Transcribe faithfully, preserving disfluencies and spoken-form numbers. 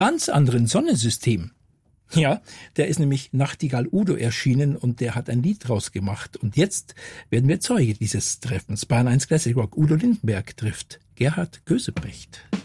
ganz anderen Sonnensystem. Ja, der ist nämlich Nachtigall Udo erschienen und der hat ein Lied draus gemacht. Und jetzt werden wir Zeuge dieses Treffens. Bayern eins Classic Rock. Udo Lindenberg trifft Gerhard Gösebrecht.